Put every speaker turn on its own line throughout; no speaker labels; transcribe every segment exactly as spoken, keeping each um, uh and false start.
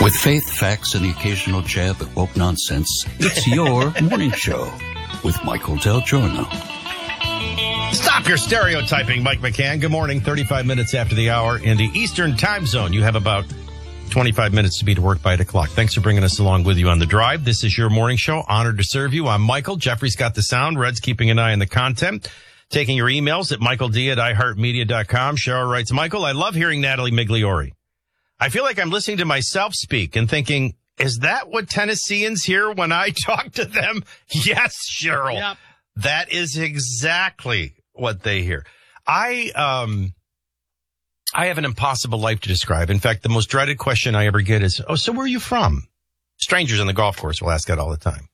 With faith, facts, and the occasional jab at woke nonsense, it's your morning show with Michael Del Giorno.
Stop your stereotyping, Mike McCann. Good morning, thirty-five minutes after the hour in the Eastern Time Zone. You have about twenty-five minutes to be to work by eight o'clock. Thanks for bringing us along with you on the drive. This is your morning show. Honored to serve you. I'm Michael. Jeffrey's got the sound. Red's keeping an eye on the content. Taking your emails at michael d at i heart media dot com. Cheryl writes, Michael, I love hearing Natalie Migliore. I feel like I'm listening to myself speak and thinking, is that what Tennesseans hear when I talk to them? Yes, Cheryl. Yep. That is exactly what they hear. I, um, I have an impossible life to describe. In fact, the most dreaded question I ever get is, oh, so where are you from? Strangers on the golf course will ask that all the time.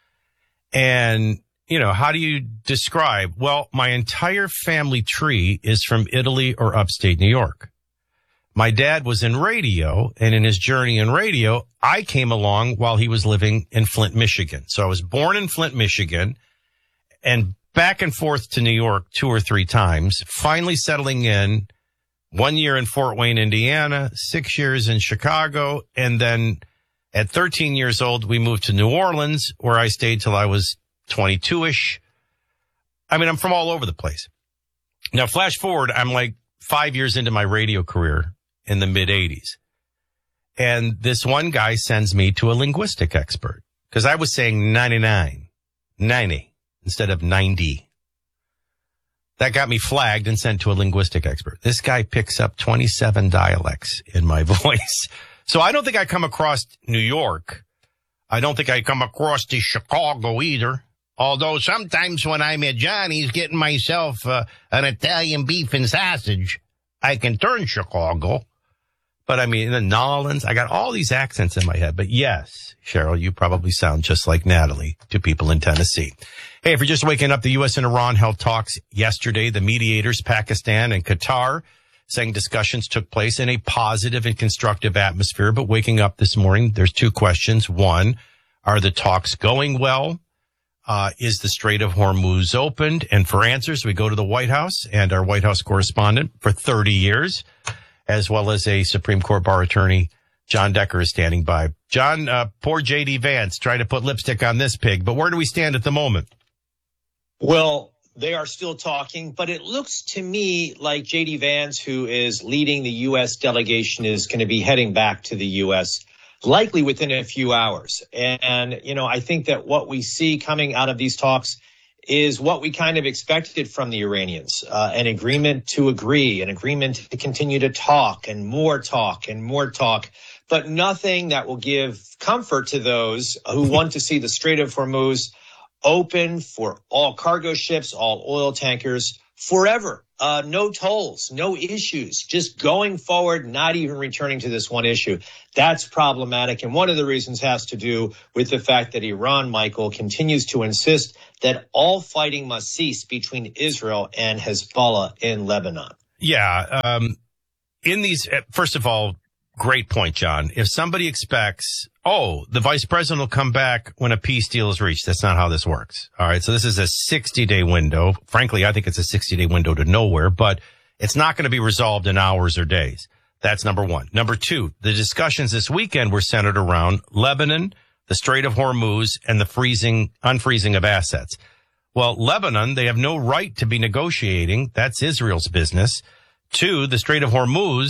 And, you know, how do you describe? Well, my entire family tree is from Italy or upstate New York. My dad was in radio, and in his journey in radio, I came along while he was living in Flint, Michigan. So I was born in Flint, Michigan, and back and forth to New York two or three times, finally settling in one year in Fort Wayne, Indiana, six years in Chicago, and then at thirteen years old, we moved to New Orleans, where I stayed till I was twenty-two-ish. I mean, I'm from all over the place. Now, flash forward, I'm like five years into my radio career in the mid-eighties. And this one guy sends me to a linguistic expert because I was saying ninety-nine, ninety instead of ninety. That got me flagged and sent to a linguistic expert. This guy picks up twenty-seven dialects in my voice. So I don't think I come across New York. I don't think I come across to Chicago either. Although sometimes when I'm at Johnny's getting myself uh, an Italian beef and sausage, I can turn Chicago. But I mean, the Nolans, I got all these accents in my head. But yes, Cheryl, you probably sound just like Natalie to people in Tennessee. Hey, if you're just waking up, the U S and Iran held talks yesterday. The mediators, Pakistan and Qatar, saying discussions took place in a positive and constructive atmosphere. But waking up this morning, there's two questions. One, are the talks going well? Uh, is the Strait of Hormuz opened? And for answers, we go to the White House and our White House correspondent for thirty years, as well as a Supreme Court bar attorney, John Decker, is standing by. John, uh, poor J D Vance trying to put lipstick on this pig, but where do we stand at the moment?
Well, they are still talking, but it looks to me like J D Vance, who is leading the U S delegation, is going to be heading back to the U S likely within a few hours. And, you know, I think that what we see coming out of these talks is what we kind of expected from the Iranians, uh, an agreement to agree, an agreement to continue to talk and more talk and more talk, but nothing that will give comfort to those who want to see the Strait of Hormuz open for all cargo ships, all oil tankers forever. Uh, no tolls, no issues, just going forward, not even returning to this one issue. That's problematic. And one of the reasons has to do with the fact that Iran, Michael, continues to insist that all fighting must cease between Israel and Hezbollah in Lebanon.
Yeah. Um, in these, first of all, great point, John. If somebody expects, oh, the vice president will come back when a peace deal is reached, that's not how this works. All right. So this is a sixty-day window. Frankly, I think it's a sixty-day window to nowhere, but it's not going to be resolved in hours or days. That's number one. Number two, the discussions this weekend were centered around Lebanon, the Strait of Hormuz, and the freezing, unfreezing of assets. Well, Lebanon, they have no right to be negotiating. That's Israel's business. Two, the Strait of Hormuz,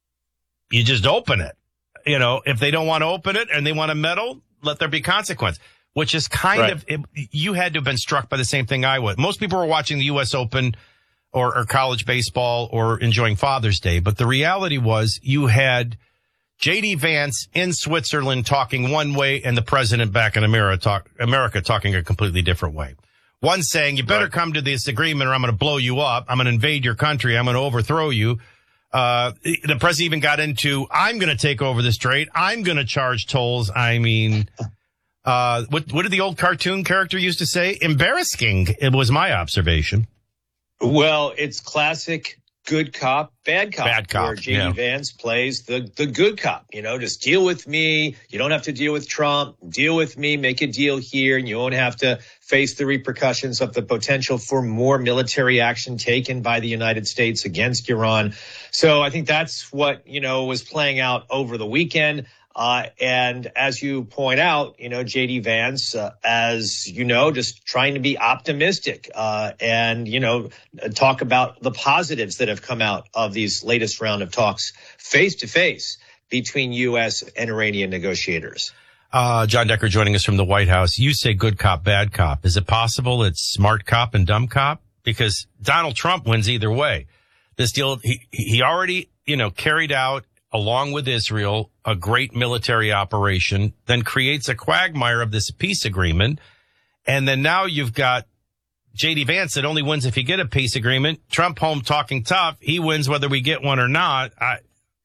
you just open it. You know, if they don't want to open it and they want to meddle, let there be consequence, which is kind right. of, it, you had to have been struck by the same thing I would. Most people were watching the U S Open or, or college baseball or enjoying Father's Day. But the reality was you had J D Vance in Switzerland talking one way and the president back in America, talk, America talking a completely different way. One saying, you better right. come to this agreement or I'm going to blow you up. I'm going to invade your country. I'm going to overthrow you. Uh, the president even got into, I'm going to take over the strait. I'm going to charge tolls. I mean, uh, what, what did the old cartoon character used to say? Embarrassing. It was my observation.
Well, it's classic good cop, bad cop.
Bad cop.
Where J D
yeah.
Vance plays the, the good cop. You know, just deal with me. You don't have to deal with Trump. Deal with me. Make a deal here. And you won't have to face the repercussions of the potential for more military action taken by the United States against Iran. So I think that's what, you know, was playing out over the weekend. Uh, and as you point out, you know, J D Vance, uh, as you know, just trying to be optimistic uh, and, you know, talk about the positives that have come out of these latest round of talks face to face between U S and Iranian negotiators.
Uh, John Decker joining us from the White House. You say good cop, bad cop. Is it possible it's smart cop and dumb cop? Because Donald Trump wins either way. This deal, he, he already, you know, carried out, along with Israel, a great military operation, then creates a quagmire of this peace agreement. And then now you've got J D Vance that only wins if you get a peace agreement. Trump home talking tough. He wins whether we get one or not. I,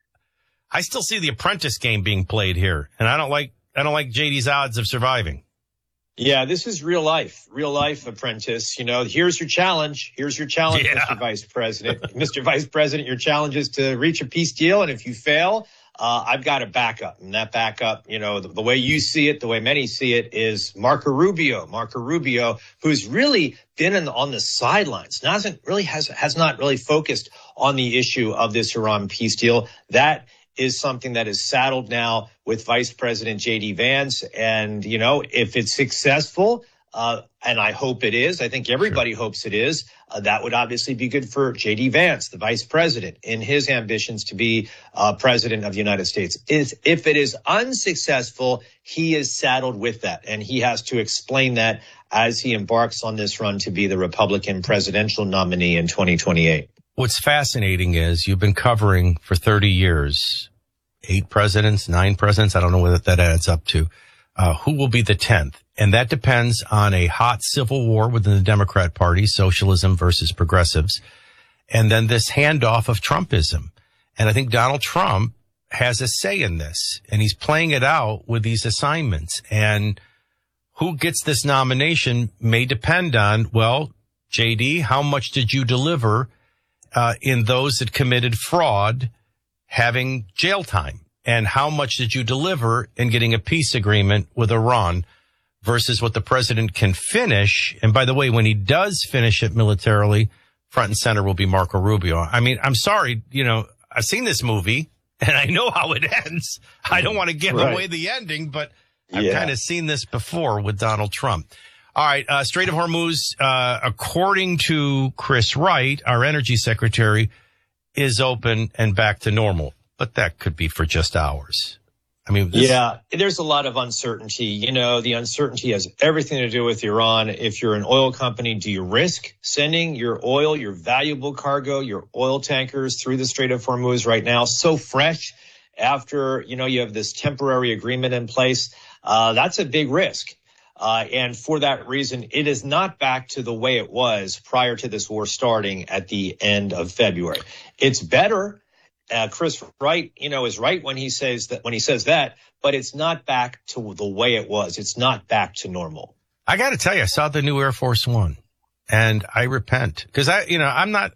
I still see the apprentice game being played here. And I don't like, I don't like J D's odds of surviving.
Yeah, this is real life, real life apprentice. You know, here's your challenge. Here's your challenge, yeah. Mister Vice President. Mister Vice President, your challenge is to reach a peace deal. And if you fail, uh, I've got a backup. And that backup, you know, the, the way you see it, the way many see it, is Marco Rubio. Marco Rubio, who's really been in, on the sidelines, doesn't really has has not really focused on the issue of this Iran peace deal. That is something that is saddled now with Vice President J D Vance. And, you know, if it's successful, uh, and I hope it is, I think everybody sure. hopes it is, uh, that would obviously be good for J D Vance, the vice president, in his ambitions to be uh, president of the United States. If, if it is unsuccessful, he is saddled with that, and he has to explain that as he embarks on this run to be the Republican presidential nominee in twenty twenty-eight.
What's fascinating is you've been covering for thirty years, eight presidents, nine presidents. I don't know what that adds up to. Uh, who will be the tenth? And that depends on a hot civil war within the Democrat Party, socialism versus progressives. And then this handoff of Trumpism. And I think Donald Trump has a say in this, and he's playing it out with these assignments. And who gets this nomination may depend on, well, J D, how much did you deliver Uh, in those that committed fraud having jail time? And how much did you deliver in getting a peace agreement with Iran versus what the president can finish? And by the way, when he does finish it militarily, front and center will be Marco Rubio. I mean, I'm sorry, you know, I've seen this movie and I know how it ends. I don't want to give right. away the ending, but I've yeah. kind of seen this before with Donald Trump. All right, uh, Strait of Hormuz, uh, according to Chris Wright, our energy secretary, is open and back to normal. But that could be for just hours. I mean, this-
yeah, there's a lot of uncertainty. You know, the uncertainty has everything to do with Iran. If you're an oil company, do you risk sending your oil, your valuable cargo, your oil tankers through the Strait of Hormuz right now, so fresh after, you know, you have this temporary agreement in place? Uh, that's a big risk. Uh, and for that reason, it is not back to the way it was prior to this war starting at the end of February. It's better. Uh, Chris Wright, you know, is right when he says that, when he says that, but it's not back to the way it was. It's not back to normal.
I got to tell you, I saw the new Air Force One and I repent because I, you know, I'm not,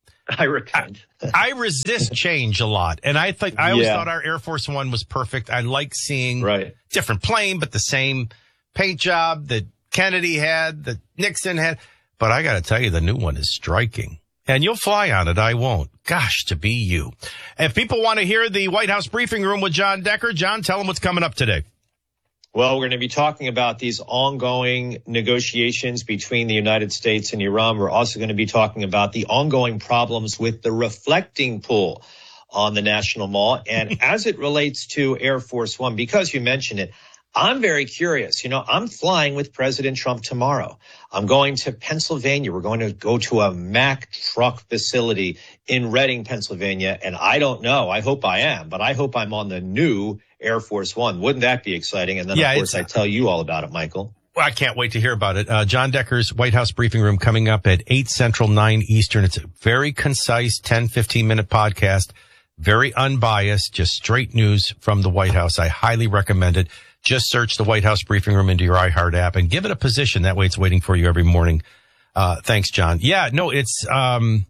I repent.
I, I resist change a lot. And I think, I always
yeah.
thought our Air Force One was perfect. I like seeing
right.
different plane, but the same paint job that Kennedy had, that Nixon had. But I got to tell you, the new one is striking. And you'll fly on it. I won't. Gosh, to be you. If people want to hear the White House briefing room with John Decker, John, tell them what's coming up today.
Well, we're going to be talking about these ongoing negotiations between the United States and Iran. We're also going to be talking about the ongoing problems with the reflecting pool on the National Mall. And as it relates to Air Force One, because you mentioned it, I'm very curious. You know, I'm flying with President Trump tomorrow. I'm going to Pennsylvania. We're going to go to a Mack truck facility in Reading, Pennsylvania. And I don't know. I hope I am, but I hope I'm on the new Air Force One. Wouldn't that be exciting? And then, yeah, of course, I tell you all about it, Michael.
Well, I can't wait to hear about it. Uh, John Decker's White House briefing room coming up at eight Central, nine Eastern. It's a very concise ten, fifteen minute podcast. Very unbiased, just straight news from the White House. I highly recommend it. Just search the White House briefing room into your iHeart app and give it a position. That way it's waiting for you every morning. Uh, thanks, John. Yeah, no, it's, um,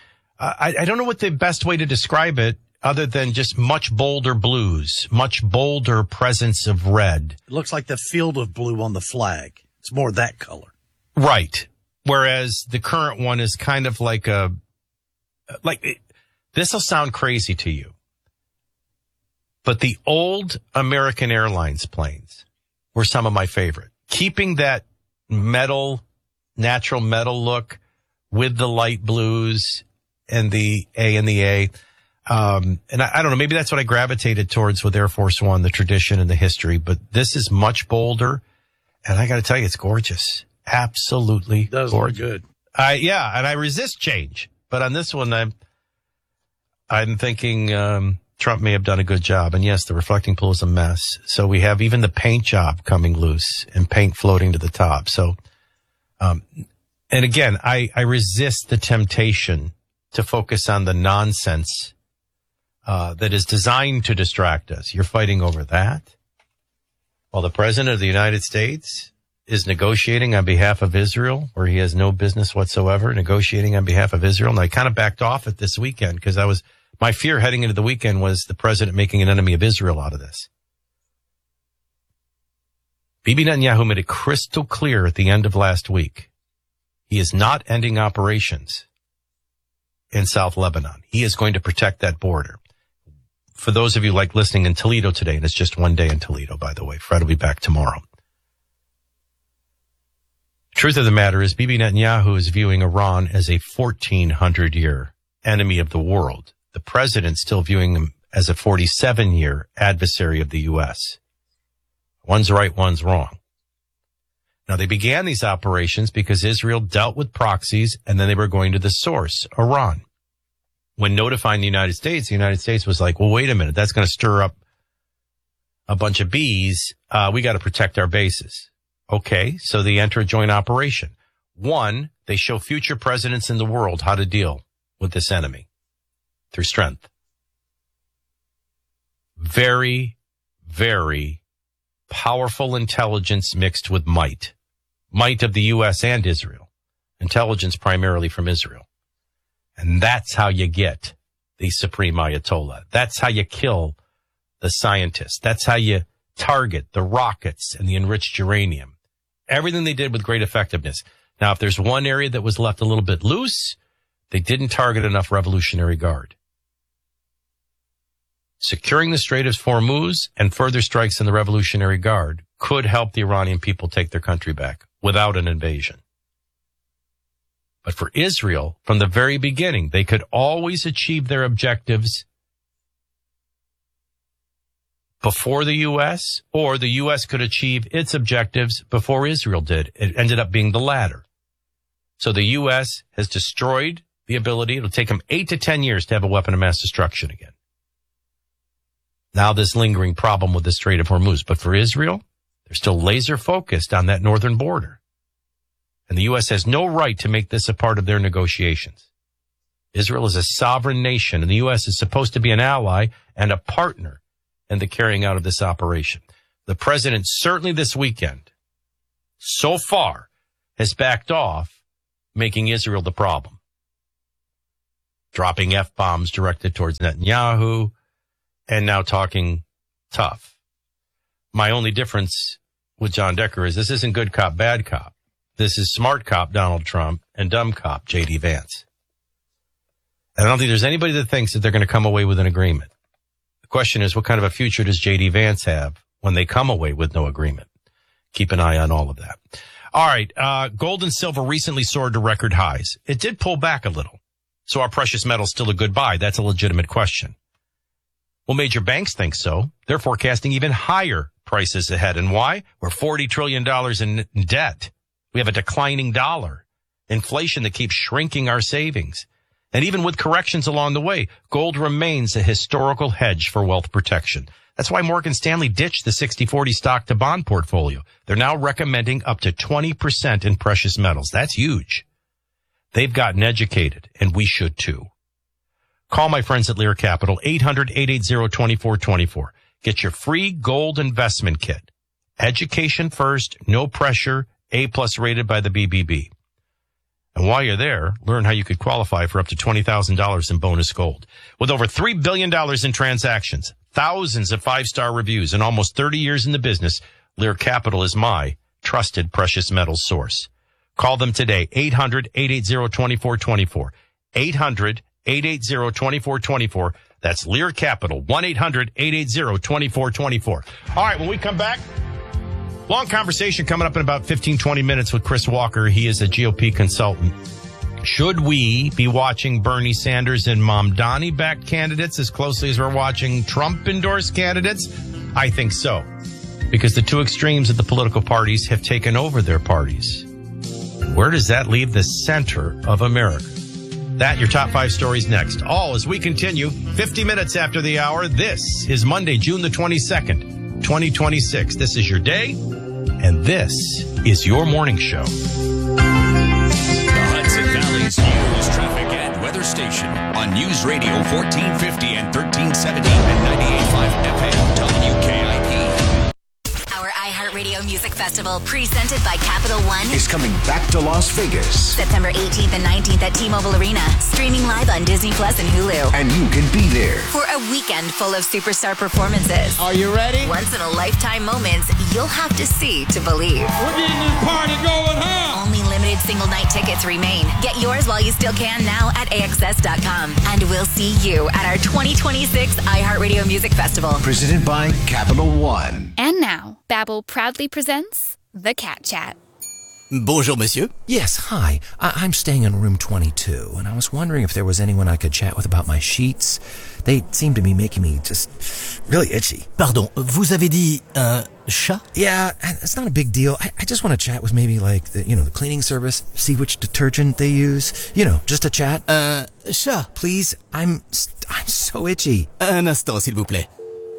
I, I don't know what the best way to describe it other than just much bolder blues, much bolder presence of red.
It looks like the field of blue on the flag. It's more that color.
Right. Whereas the current one is kind of like a, like, this will sound crazy to you. But the old American Airlines planes were some of my favorite. Keeping that metal, natural metal look with the light blues and the A and the A. Um, and I, I don't know, maybe that's what I gravitated towards with Air Force One, the tradition and the history. But this is much bolder. And I got to tell you, it's gorgeous. Absolutely
It does
gorgeous.
look good.
I, yeah, and I resist change. But on this one, I'm, I'm thinking, um, Trump may have done a good job. And yes, the reflecting pool is a mess. So we have even the paint job coming loose and paint floating to the top. So, um, and again, I, I resist the temptation to focus on the nonsense, uh, that is designed to distract us. You're fighting over that while the president of the United States is negotiating on behalf of Israel, where he has no business whatsoever, negotiating on behalf of Israel. And I kind of backed off it this weekend because I was, my fear heading into the weekend was the president making an enemy of Israel out of this. Bibi Netanyahu made it crystal clear at the end of last week. He is not ending operations in South Lebanon. He is going to protect that border. For those of you like listening in Toledo today, and it's just one day in Toledo, by the way, Fred will be back tomorrow. Truth of the matter is, Bibi Netanyahu is viewing Iran as a fourteen hundred year enemy of the world. The president's still viewing him as a forty-seven year adversary of the U S. One's right, one's wrong. Now, they began these operations because Israel dealt with proxies, and then they were going to the source, Iran. When notifying the United States, the United States was like, well, wait a minute, that's going to stir up a bunch of bees. Uh, we got to protect our bases. Okay, so they enter a joint operation. One, they show future presidents in the world how to deal with this enemy through strength. Very, very powerful intelligence mixed with might. Might of the U S and Israel. Intelligence primarily from Israel. And that's how you get the Supreme Ayatollah. That's how you kill the scientists. That's how you target the rockets and the enriched uranium. Everything they did with great effectiveness. Now, if there's one area that was left a little bit loose, they didn't target enough Revolutionary Guard. Securing the Strait of Hormuz and further strikes in the Revolutionary Guard could help the Iranian people take their country back without an invasion. But for Israel, from the very beginning, they could always achieve their objectives before the U S, or the U S could achieve its objectives before Israel did. It ended up being the latter. So the U S has destroyed the ability. It'll take them eight to ten years to have a weapon of mass destruction again. Now this lingering problem with the Strait of Hormuz. But for Israel, they're still laser focused on that northern border. And the U S has no right to make this a part of their negotiations. Israel is a sovereign nation, and the U S is supposed to be an ally and a partner in the carrying out of this operation. The president certainly this weekend, so far, has backed off making Israel the problem. Dropping F-bombs directed towards Netanyahu, and now talking tough. My only difference with John Decker is this isn't good cop, bad cop. This is smart cop Donald Trump and dumb cop J D Vance. And I don't think there's anybody that thinks that they're going to come away with an agreement. The question is, what kind of a future does J D Vance have when they come away with no agreement? Keep an eye on all of that. All right. Uh, gold and silver recently soared to record highs. It did pull back a little. So are precious metals still a good buy? That's a legitimate question. Well, major banks think so. They're forecasting even higher prices ahead. And why? We're forty trillion dollars in debt. We have a declining dollar, inflation that keeps shrinking our savings. And even with corrections along the way, gold remains a historical hedge for wealth protection. That's why Morgan Stanley ditched the sixty forty stock to bond portfolio. They're now recommending up to twenty percent in precious metals. That's huge. They've gotten educated, and we should too. Call my friends at Lear Capital, eight hundred, eight eight zero, two four two four. Get your free gold investment kit. Education first, no pressure, A-plus rated by the B B B. And while you're there, learn how you could qualify for up to twenty thousand dollars in bonus gold. With over three billion dollars in transactions, thousands of five-star reviews, and almost thirty years in the business, Lear Capital is my trusted precious metals source. Call them today, eight hundred, eight eight zero, two four two four. eight hundred, eight eight zero, two four two four. That's Lear Capital, one eight hundred eight eight zero two four two four. All right, when we come back, long conversation coming up in about fifteen, twenty minutes with Chris Walker. He is a G O P consultant. Should we be watching Bernie Sanders and Mamdani-backed candidates as closely as we're watching Trump-endorsed candidates? I think so, because the two extremes of the political parties have taken over their parties. Where does that leave the center of America? That, your top five stories next. All as we continue, fifty minutes after the hour. This is Monday, June the twenty-second, twenty twenty-six. This is your day, and this is your morning show.
Valley's news, traffic, and weather station on News Radio fourteen fifty and thirteen seventy and ninety-eight point five F M W K I P.
Our iHeartRadio Music Festival, presented by Capital One,
is coming back to Las Vegas.
September eighteenth and nineteenth at T-Mobile Arena, streaming live on Disney Plus and Hulu.
And you can be there
For a weekend full of superstar performances.
Are you ready?
Once-in-a-lifetime moments you'll have to see to believe.
We're getting this party going, huh?
Only limited single-night tickets remain. Get yours while you still can now at A X S dot com. And we'll see you at our twenty twenty-six iHeartRadio Music Festival.
presented by Capital One.
And now, Babbel proudly presents The Cat Chat.
Bonjour, monsieur.
Yes, hi. I- I'm staying in room twenty-two, and I was wondering if there was anyone I could chat with about my sheets. They seem to be making me just really itchy.
Pardon, vous avez dit un chat?
Yeah, it's not a big deal. I, I just want to chat with maybe like the, you know, the cleaning service, see which detergent they use. You know, just a chat.
Un chat.
Please, I'm I'm so itchy.
Un instant, s'il vous plaît.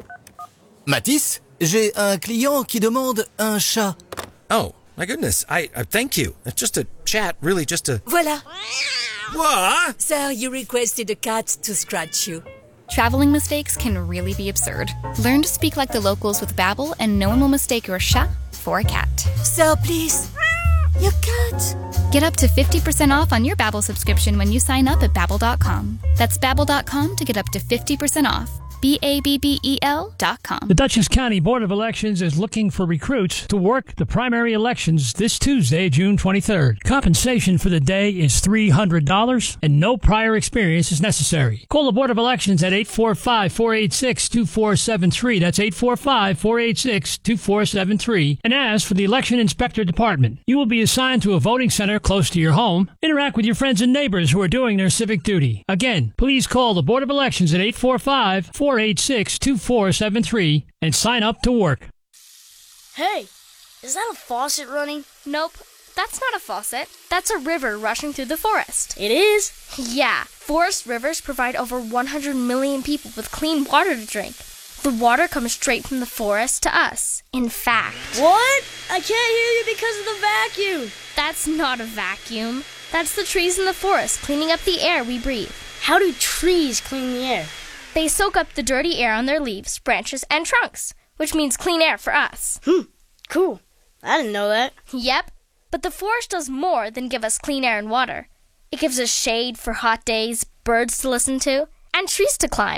Mathis, j'ai un client qui demande un chat.
Oh, my goodness. I, I thank you. It's just a chat, really just a...
Voila.
What?
Sir, you requested a cat to scratch you.
Traveling mistakes can really be absurd. Learn to speak like the locals with Babbel, and no one will mistake your chat for a cat.
Sir, please. Your cat.
Get up to fifty percent off on your Babbel subscription when you sign up at Babbel dot com. That's Babbel dot com to get up to fifty percent off. B A B B E L dot com.
The Dutchess County Board of Elections is looking for recruits to work the primary elections this Tuesday, June twenty-third. Compensation for the day is three hundred dollars, and no prior experience is necessary. Call the Board of Elections at eight four five, four eight six, two four seven three. That's eight four five, four eight six, two four seven three. And ask for the Election Inspector Department. You will be assigned to a voting center close to your home. Interact with your friends and neighbors who are doing their civic duty. Again, please call the Board of Elections at eight four five, four eight six, two four seven three and sign up to work.
Hey, is that a faucet running?
Nope, that's not a faucet. That's a river rushing through the forest.
It is?
Yeah, forest rivers provide over one hundred million people with clean water to drink. The water comes straight from the forest to us. In fact...
What? I can't hear you because of the vacuum.
That's not a vacuum. That's the trees in the forest cleaning up the air we breathe.
How do trees clean the air?
They soak up the dirty air on their leaves, branches, and trunks, which means clean air for us.
Hmm, cool. I didn't know that.
Yep, but the forest does more than give us clean air and water. It gives us shade for hot days, birds to listen to, and trees to climb.